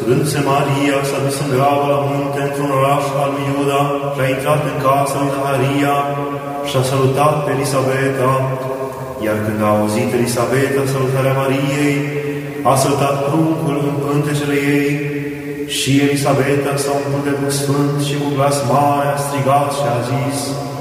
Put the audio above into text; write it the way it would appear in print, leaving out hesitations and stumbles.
Sfântului Maria s-a dus în grabă la munte într-un oraș al lui Iuda și a intrat în casa lui Zaharia și a salutat pe Elisabeta. Iar când a auzit Elisabeta salutarea Mariei, a salutat pruncul în pântecele ei și Elisabeta s-a umplut de Duh Sfânt și cu glas mare a strigat și a zis: